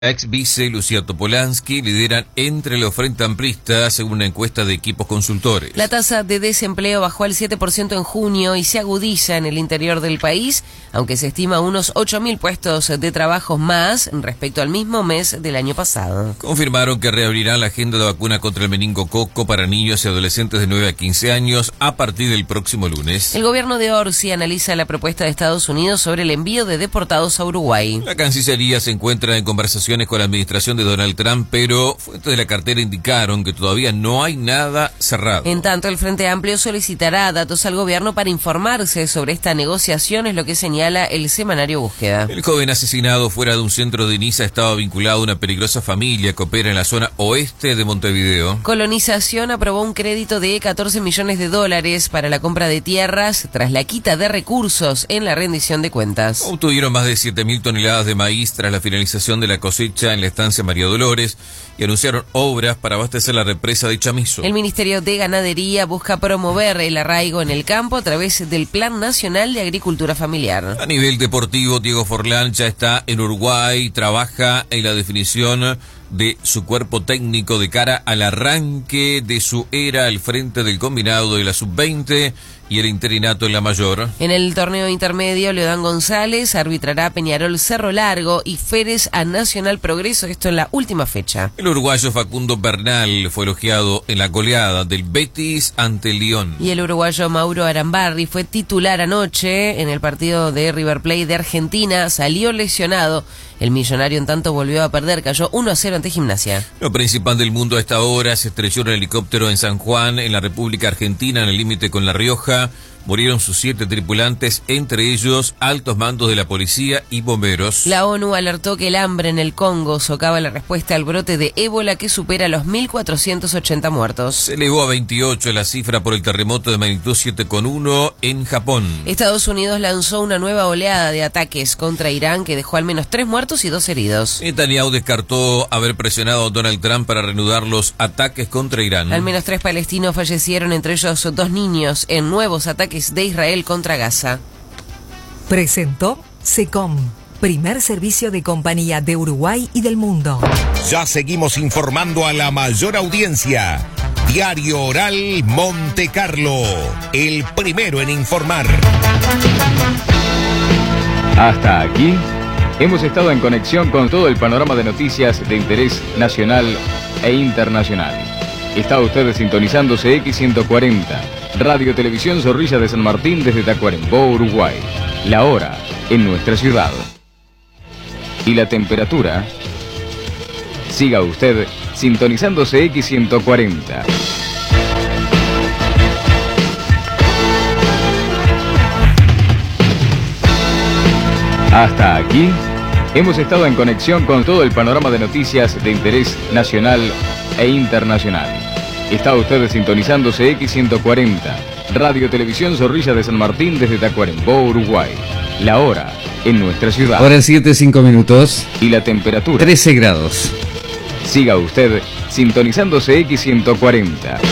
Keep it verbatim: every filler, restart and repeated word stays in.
Ex vice Lucía Topolansky lideran entre los frente amplistas según una encuesta de Equipos Consultores. La tasa de desempleo bajó al siete por ciento en junio y se agudiza en el interior del país, aunque se estima unos ocho mil puestos de trabajo más respecto al mismo mes del año pasado. Confirmaron que reabrirán la agenda de vacuna contra el meningococo para niños y adolescentes de nueve a quince años a partir del próximo lunes. El gobierno de Orsi analiza la propuesta de Estados Unidos sobre el envío de deportados a Uruguay. La Cancillería se encuentra en conversación con la administración de Donald Trump, pero fuentes de la cartera indicaron que todavía no hay nada cerrado. En tanto, el Frente Amplio solicitará datos al gobierno para informarse sobre esta negociación, es lo que señala el semanario Búsqueda. El joven asesinado fuera de un centro de Niza estaba vinculado a una peligrosa familia que opera en la zona oeste de Montevideo. Colonización aprobó un crédito de catorce millones de dólares para la compra de tierras tras la quita de recursos en la rendición de cuentas. Obtuvieron más de siete mil toneladas de maíz tras la finalización de la cosecha en la estancia María Dolores y anunciaron obras para abastecer la represa de Chamizo. El Ministerio de Ganadería busca promover el arraigo en el campo a través del Plan Nacional de Agricultura Familiar. A nivel deportivo, Diego Forlán ya está en Uruguay, trabaja en la definición de su cuerpo técnico de cara al arranque de su era al frente del combinado de la sub veinte y el interinato en la mayor. En el torneo intermedio, Leodán González arbitrará Peñarol Cerro Largo y Férez a Nacional Progreso, esto en la última fecha. El uruguayo Facundo Bernal fue elogiado en la goleada del Betis ante el Lyon. Y el uruguayo Mauro Arambarri fue titular anoche en el partido de River Plate de Argentina, salió lesionado. El millonario en tanto volvió a perder, cayó uno a cero ante Gimnasia. Lo principal del mundo a esta hora: se estrelló un helicóptero en San Juan, en la República Argentina, en el límite con La Rioja. Murieron sus siete tripulantes, entre ellos altos mandos de la policía y bomberos. La ONU alertó que el hambre en el Congo socava la respuesta al brote de ébola que supera los mil cuatrocientos ochenta muertos. Se elevó a veintiocho la cifra por el terremoto de magnitud siete coma uno en Japón. Estados Unidos lanzó una nueva oleada de ataques contra Irán que dejó al menos tres muertos y dos heridos. Netanyahu descartó haber presionado a Donald Trump para reanudar los ataques contra Irán. Al menos tres palestinos fallecieron, entre ellos dos niños, en nuevos ataques de Israel contra Gaza. Presentó SECOM, primer servicio de compañía de Uruguay y del mundo. Ya seguimos informando a la mayor audiencia. Diario Oral Monte Carlo, el primero en informar. Hasta aquí hemos estado en conexión con todo el panorama de noticias de interés nacional e internacional. Está usted sintonizándose X ciento cuarenta, Radio Televisión Zorrilla de San Martín desde Tacuarembó, Uruguay. La hora en nuestra ciudad. Y la temperatura. Siga usted sintonizándose X ciento cuarenta. Hasta aquí hemos estado en conexión con todo el panorama de noticias de interés nacional e internacional. Está usted sintonizándose X ciento cuarenta, Radio Televisión Zorrilla de San Martín desde Tacuarembó, Uruguay. La hora en nuestra ciudad. Hora siete, cinco minutos. Y la temperatura. trece grados. Siga usted sintonizándose X ciento cuarenta.